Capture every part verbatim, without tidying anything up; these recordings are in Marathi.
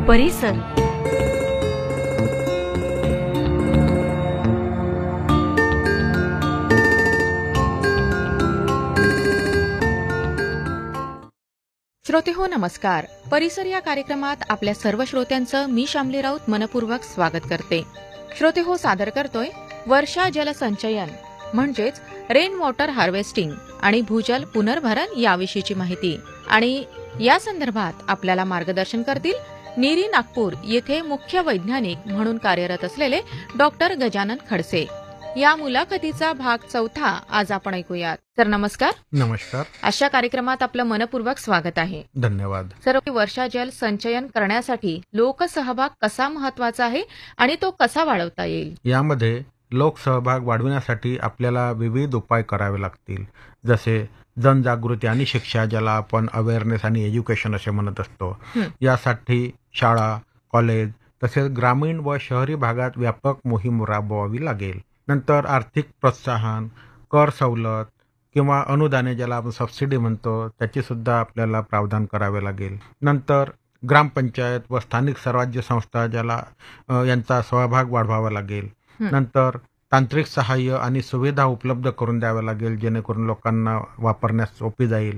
परिसर. श्रोते हो, नमस्कार. परिसर या कार्यक्रमात आपल्या सर्व श्रोत्यांचं मी शामली राऊत मनपूर्वक स्वागत करते. श्रोते हो, सादर करतोय वर्षा जलसंचयन म्हणजेच रेन वॉटर हार्वेस्टिंग आणि भूजल पुनर्भरण याविषयीची माहिती. आणि या संदर्भात आपल्याला मार्गदर्शन करतील नीरी नागपूर येथे मुख्य वैज्ञानिक म्हणून कार्यरत असलेले डॉक्टर गजानन खडसे. या मुलाखतीचा भाग चौथा आज आपण ऐकूयात. सर नमस्कार. नमस्कार. अशा कार्यक्रमात आपलं मनपूर्वक स्वागत आहे. धन्यवाद. सर, वर्षा जल संचयन करण्यासाठी लोकसहभाग कसा महत्वाचा आहे आणि तो कसा वाढवता येईल? यामध्ये लोकसहभाग वाढविण्यासाठी आपल्याला विविध उपाय करावे लागतील, जसे जनजागृती आणि शिक्षा, ज्याला आपण अवेअरनेस आणि एज्युकेशन असे म्हणत असतो. यासाठी शाळा, कॉलेज तसेच ग्रामीण व शहरी भागात व्यापक मोहीम राबवावी लागेल. नंतर आर्थिक प्रोत्साहन, कर सवलत किंवा अनुदाने, ज्याला आपण सबसिडी म्हणतो, त्याची सुद्धा आपल्याला प्रावधान करावे लागेल. नंतर ग्रामपंचायत व स्थानिक स्वराज्य संस्था, ज्याला यांचा सहभाग वाढवावा लागेल. नंतर तांत्रिक सहाय्य आणि सुविधा उपलब्ध करून द्याव्या लागेल, जेणेकरून लोकांना वापरण्यास सोपी जाईल.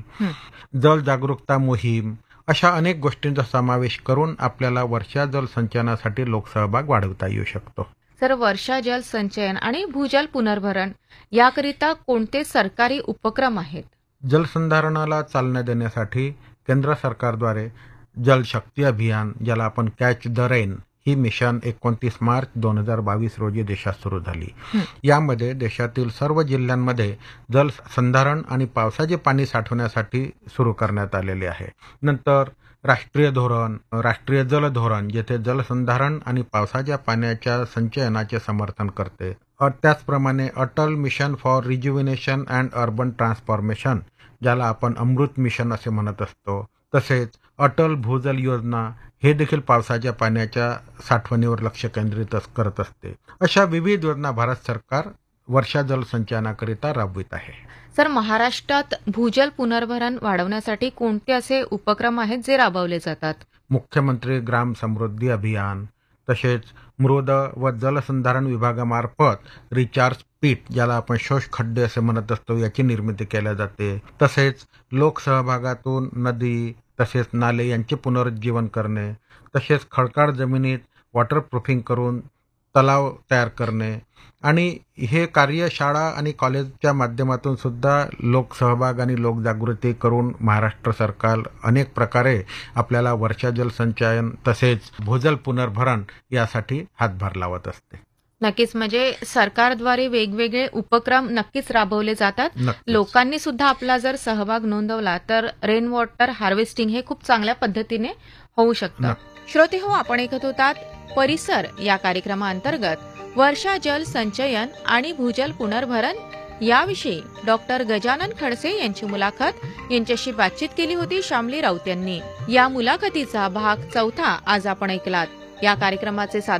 जल जागरूकता मोहीम, अशा अनेक गोष्टींचा समावेश करून आपल्याला वर्षा जल संचयनासाठी लोकसहभाग वाढवता येऊ शकतो. सर, वर्षा जल संचयन आणि भूजल पुनर्भरण याकरिता कोणते सरकारी उपक्रम आहेत? जलसंधारणाला चालना देण्यासाठी केंद्र सरकारद्वारे जलशक्ती अभियान, ज्याला आपण catch the rain, he mission एकोणतीस मार्च दोन हजार बावीस रोजी देशात सुरू झाली. यामध्ये देशातील सर्व जिल्ह्यांमध्ये जलसंधारण आणि पावसाचे पाणी साठवण्यासाठी सुरू करण्यात आलेले आहे. नंतर राष्ट्रीय धोरण, राष्ट्रीय जल धोरण, जेथे जलसंधारण आणि पावसाच्या पाण्याच्या संचयनाचे समर्थन करते. त्याचप्रमाणे Atal mission for रिज्युव्हिनेशन and urban transformation, ज्याला आपण अमृत मिशन असे म्हणत असतो. तसेच अटल भूजल योजना, हे देखील पावसाच्या पाण्याच्या साठवणीवर लक्ष केंद्रित करत असते. अशा विविध योजना भारत सरकार वर्षा जल संचयनाकरिता राबवित आहे. सर, महाराष्ट्रात भूजल पुनर्भरण वाढवण्यासाठी कोणते असे उपक्रम आहेत जे राबवले जातात? मुख्यमंत्री ग्राम समृद्धी अभियान, तसेच मृद व जलसंधारण विभागामार्फत रिचार्ज पीट, ज्याला आपण शोष खड्डे असे म्हणत असतो, याची निर्मिती केली जाते. तसेच लोकसहभागातून नदी तसेच नाले यांचे पुनरुज्जीवन करणे, तसेच खडकाळ जमिनीत वॉटरप्रूफिंग करून तलाव तयार करणे, आणि हे कार्य शाळा आणि कॉलेजच्या माध्यमातून सुद्धा लोकसहभाग आणि लोकजागृती करून महाराष्ट्र सरकार अनेक प्रकारे आपल्याला वर्षा जल संचयन तसेच भूजल पुनर्भरण यासाठी हातभार लावत असते. नक्कीच, म्हणजे सरकारद्वारे वेगवेगळे उपक्रम नक्कीच राबवले जातात. नक्कीच. लोकांनी सुद्धा आपला जर सहभाग नोंदवला तर रेन वॉटर हार्वेस्टिंग हे खूप चांगल्या पद्धतीने होऊ शकतं. श्रोते हो, आपण ऐकत होतात परिसर या कार्यक्रमाअंतर्गत वर्षा जल संचयन आणि भूजल पुनर्भरण याविषयी डॉक्टर गजानन खडसे यांची मुलाखत. यांच्याशी बातचीत केली होती शामली राऊत यांनी. या मुलाखतीचा भाग चौथा आज आपण ऐकलात. या कार्यक्रमाचे